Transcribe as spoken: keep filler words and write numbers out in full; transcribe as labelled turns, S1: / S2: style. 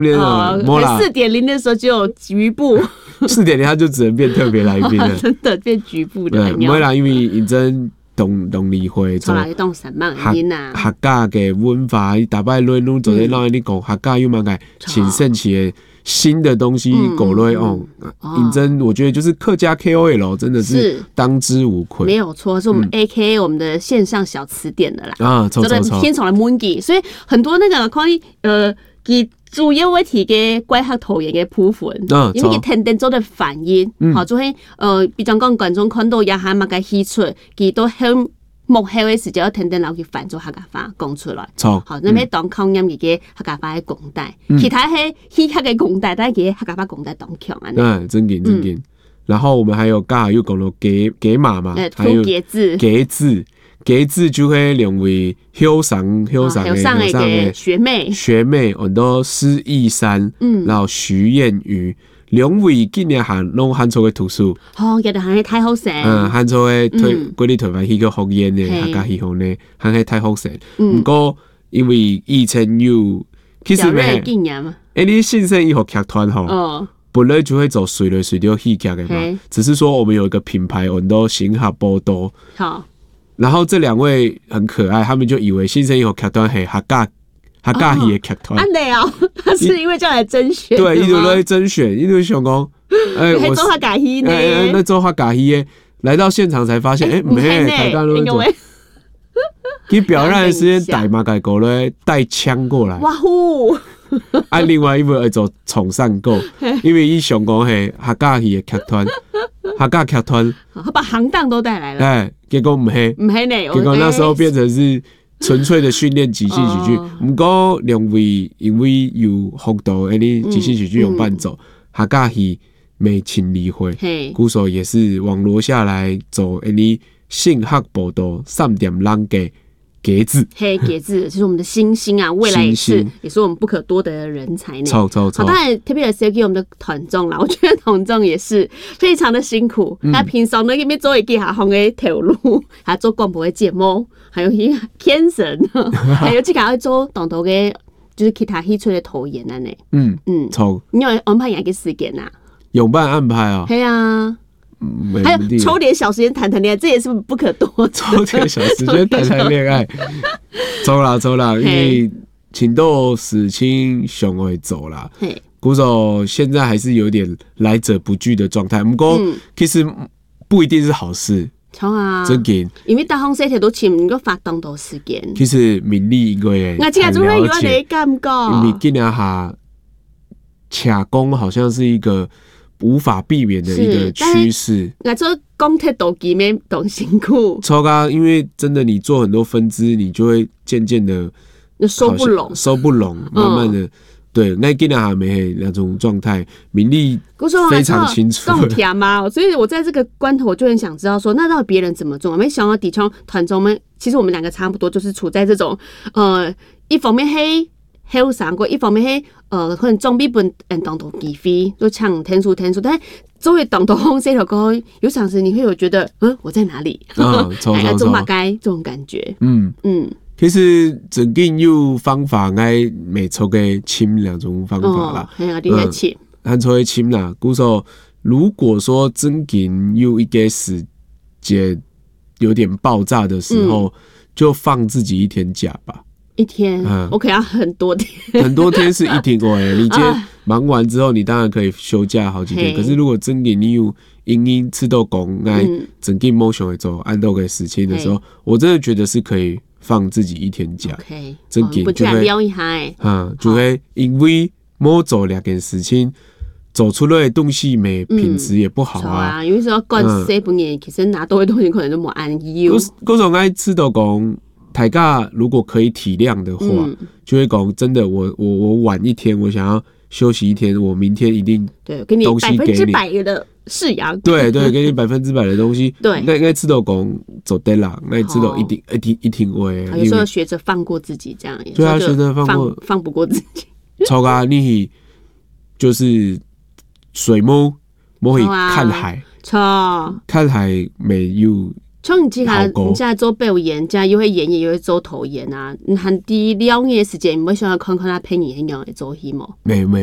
S1: 哦，四点零的时候只有局部，
S2: 四点零他就只能变特别来宾了，
S1: 真的变局部的。
S2: 对，唔会啦，因为认真动动理会做，
S1: 来动什么原因啊？
S2: 客家嘅文化，大摆论拢昨天让你讲客家有蛮个请圣起的新的东西狗类哦，认真我觉得就是客家 K O L 真的是当之无愧，
S1: 没有错，是我们 A K A 我们的线上小词典的啦
S2: 啊，真的
S1: 天从来 Monkey， 所以很多那个关于呃，佢主要会提嘅怪客头言嘅部分，因为佢天天做的反应，好，做喺呃，比如讲观众看到也还蛮个喜出，佢都很。幕後嘅時就天天留去反做客家話講出來，好，那咩當口音嘅嘅客家話嘅講帶，其他係戲客嘅講帶，但係嘅客家話講帶當強啊。
S2: 對，真勁真勁。然後我們還有剛才又講到給給馬嘛，還有
S1: 給字，
S2: 給字，給字就係兩位後生後生嘅嘅
S1: 學妹
S2: 學妹，很多施逸珊，嗯，然後徐艷瑜。兩位今年行攏漢族嘅圖書，
S1: 哦，日日行去太后城，
S2: 嗯，漢族嘅推嗰啲台灣戲叫福建嘅客家戲腔咧，行去太后城。不過因為以前有，其實咩？誒，你新生醫學劇團吼，本來就會做隨來隨到戲劇嘅嘛，只是說我們有一個品牌，我們都新客報道。好，然後這兩位很可愛，他們就以為新生醫學劇團係客家。客家戲嘅劇團，
S1: 安尼哦，他是因為叫來甄選，
S2: 對，伊就來甄選，伊就想講，哎，我
S1: 做客家戲呢，
S2: 哎，那做客家戲嘅，來到現場才發現，哎，唔係台灣嗰種，佢表演的時間帶馬介過來，帶槍過來，
S1: 哇呼！
S2: 啊，另外一位做崇尚購，因為伊想講係客家戲嘅劇團，客家劇團，
S1: 他把行當都帶來了，
S2: 哎，結果唔係，
S1: 唔係呢，
S2: 結果那時候變成是。純粹的訓練即興喜劇，不過兩位因為有學到嗰啲即興喜劇有伴奏，客家戲未親理會，故所也是網羅下來做嗰啲性客報道三點零嘅給字，
S1: 嘿，給字就是我們的新星啊，未來也是也是我們不可多得的人才呢。
S2: 超超超！
S1: 當然特別是給我們的團眾啦，我覺得團眾也是非常的辛苦，他平常呢因為做一啲下行嘅條路，還做廣播嘅節目。還有一天神，還有這個要做當頭嘅，就是其他戲出嘅導演啊呢。
S2: 嗯嗯，錯。
S1: 你有安排哪個時間啊？
S2: 有辦安排啊。
S1: 係啊。還有抽點小時間談談戀愛，這也是不可多。
S2: 抽點小時間談談戀愛，走啦走啦，因為情竇史青上會走啦。故說現在還是有點來者不拒的狀態，不過其實不一定是好事。
S1: 錯啊，
S2: 真嘅，
S1: 因為大風勢條都前唔個發動到時間。
S2: 其實民力應該也
S1: 我這個就會有你感覺。
S2: 因為今年下卡工好像是一個無法避免的一個趨勢。
S1: 我做公鐵都幾面都辛苦。
S2: 錯啊，因為真的你做很多分支，你就會漸漸的
S1: 收不攏，
S2: 收不攏，慢慢的。嗯對，那今年還沒那種狀態，民力非常清楚。
S1: 更甜嘛，所以我在這個關頭，我就很想知道說，那到底別人怎麼做？沒想到底場團中們，其實我們兩個差不多，就是處在這種，呃，一方面係後生過，一方面係呃，可能裝備本嗯當到機飛，就搶天數天數，但係作為當到紅色頭歌，有場時你會有覺得，嗯，我在哪裡？
S2: 啊，錯錯錯，
S1: 中馬街這種感覺，
S2: 嗯嗯。其實真緊有方法，愛未錯嘅簽兩種方法啦。
S1: 係啊，點解簽？
S2: 按錯嘅簽啦，故說如果說真緊有一個時間有點爆炸的時候，嗯、就放自己一天假吧。
S1: 一天，嗯、我可要很多天。
S2: 很多天是一天過誒，你今天忙完之後，你當然可以休假好幾天。可是如果真緊你有因因吃到講愛真緊某想會做按到嘅事情的時候，我真的覺得是可以。放自己一天假，
S1: okay,
S2: 真嘅就會，啊，就會因為冇做兩件事情，走出來的東西沒品質也不好啊。
S1: 嗯、啊，有時候乾細半年，其實拿到的東西可能都冇安逸。
S2: 嗰嗰種愛吃到講，大家如果可以體諒的話，嗯、就會講真的，我我我晚一天，我想要休息一天，我明天一定
S1: 對，給你百分之百的。是呀，
S2: 對對，給你百分之百的東西。
S1: 對，
S2: 那那知道講走對啦，那知道一定一定一定會。
S1: 有時候學着放過自己，這樣。
S2: 對啊，學着放過，
S1: 放不過自己。
S2: 超啊，你就是水母，摸去看海，
S1: 錯，
S2: 看海沒有
S1: 像你之下，你现在做表演，加又会演也又会做头演啊。你喊第两年时间，你没想要看看他陪你那样的做戏吗？
S2: 没有没有。